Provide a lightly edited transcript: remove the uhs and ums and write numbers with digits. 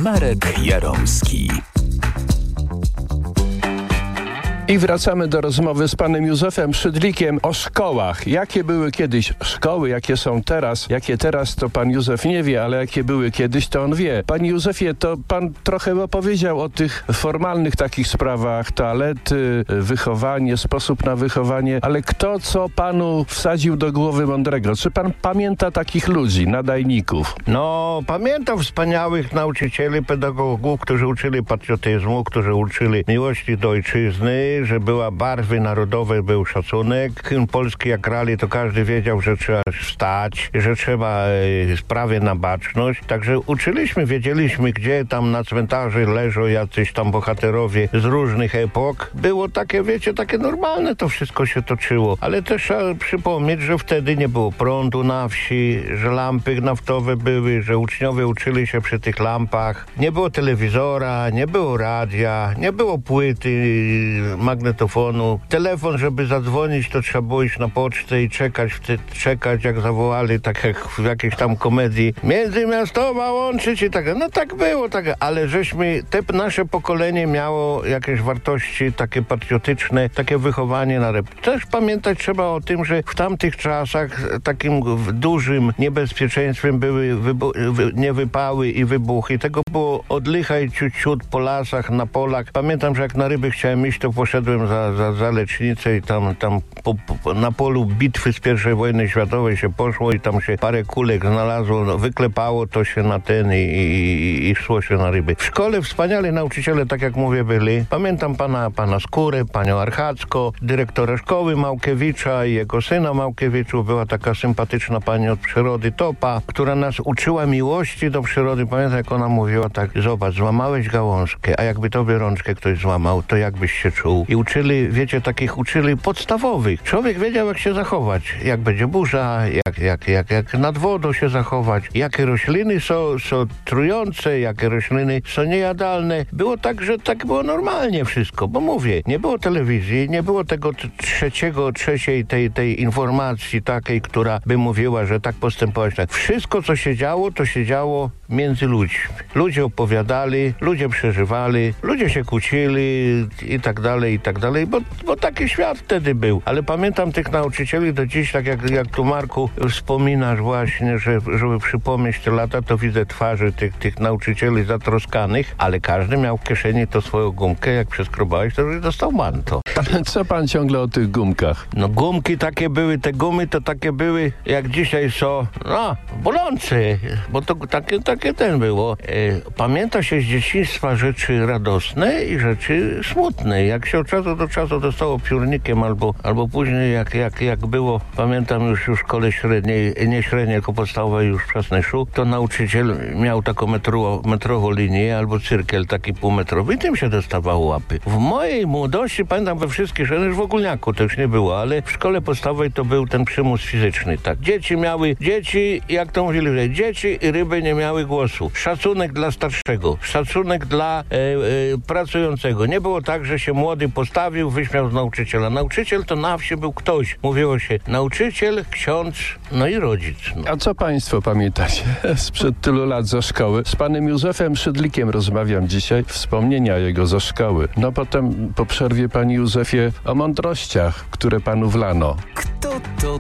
Marek Jaromski. I wracamy do rozmowy z panem Józefem Szydlikiem o szkołach. Jakie były kiedyś szkoły, jakie są teraz? Jakie teraz, to pan Józef nie wie, ale jakie były kiedyś, to on wie. Panie Józefie, to pan trochę opowiedział o tych formalnych takich sprawach, toalety, wychowanie, sposób na wychowanie, ale kto co panu wsadził do głowy mądrego? Czy pan pamięta takich ludzi, nadajników? No, pamiętam wspaniałych nauczycieli, pedagogów, którzy uczyli patriotyzmu, którzy uczyli miłości do ojczyzny, że była barwy narodowe, był szacunek. Hymn polski jak grali, to każdy wiedział, że trzeba wstać, że trzeba sprawy na baczność. Także uczyliśmy, wiedzieliśmy, gdzie tam na cmentarzu leżą jacyś tam bohaterowie z różnych epok. Było takie, wiecie, takie normalne to wszystko się toczyło. Ale też trzeba przypomnieć, że wtedy nie było prądu na wsi, że lampy naftowe były, że uczniowie uczyli się przy tych lampach. Nie było telewizora, nie było radia, nie było płyty, magnetofonu. Telefon, żeby zadzwonić, to trzeba było iść na pocztę i czekać, jak zawołali, tak jak w jakiejś tam komedii. Międzymiastowa łączyć i tak. No tak było, tak. Ale żeśmy, nasze pokolenie miało jakieś wartości takie patriotyczne, takie wychowanie na rep. Też pamiętać trzeba o tym, że w tamtych czasach takim dużym niebezpieczeństwem były niewypały i wybuchy. Tego było odlicha i ciut po lasach, na polach. Pamiętam, że jak na ryby chciałem iść, to poszedłem za lecznicę i tam na polu bitwy z I wojny światowej się poszło i tam się parę kulek znalazło, no, wyklepało to się na ten i szło się na ryby. W szkole wspaniali nauczyciele, tak jak mówię, byli. Pamiętam pana Skórę, panią Archacko, dyrektora szkoły Małkiewicza i jego syna Małkiewiczów. Była taka sympatyczna pani od przyrody Topa, która nas uczyła miłości do przyrody. Pamiętam, jak ona mówiła tak: zobacz, złamałeś gałązkę, a jakby tobie rączkę ktoś złamał, to jakbyś się czuł. I uczyli, wiecie, uczyli podstawowych. Człowiek wiedział, jak się zachować. Jak będzie burza, jak nad wodą się zachować. Jakie rośliny są trujące, jakie rośliny są niejadalne. Było tak, że tak było normalnie wszystko. Bo mówię, nie było telewizji, nie było tego trzeciej tej informacji takiej, która by mówiła, że tak postępować. Tak. Wszystko, co się działo, to się działo między ludźmi. Ludzie opowiadali, ludzie przeżywali, ludzie się kłócili i tak dalej, bo taki świat wtedy był. Ale pamiętam tych nauczycieli do dziś, tak jak tu, Marku, wspominasz właśnie, żeby przypomnieć te lata, to widzę twarzy tych nauczycieli zatroskanych, ale każdy miał w kieszeni to swoją gumkę, jak przeskrobałeś, to już dostał manto. Ale co pan ciągle o tych gumkach? No gumki takie były, te gumy to takie były, jak dzisiaj są, no, bolące, bo to takie ten było. Pamięta się z dzieciństwa rzeczy radosne i rzeczy smutne. Jak się od czasu do czasu dostało piórnikiem albo później jak było, pamiętam już w szkole średniej, nie średniej, tylko podstawowej już wczesnej szkół, to nauczyciel miał taką metrową linię albo cyrkiel taki półmetrowy i tym się dostawało łapy. W mojej młodości, pamiętam we wszystkich szkołach, w ogólniaku to już nie było, ale w szkole podstawowej to był ten przymus fizyczny. Tak. Dzieci, jak to mówili, dzieci i ryby nie miały głosu. Szacunek dla starszego, szacunek dla pracującego. Nie było tak, że się młody postawił, wyśmiał z nauczyciela. Nauczyciel to na wsi był ktoś. Mówiło się nauczyciel, ksiądz, no i rodzic. No. A co państwo pamiętacie sprzed tylu lat ze szkoły? Z panem Józefem Szydlikiem rozmawiam dzisiaj. Wspomnienia jego ze szkoły. No potem po przerwie, panie Józefie, o mądrościach, które panu wlano. Kto to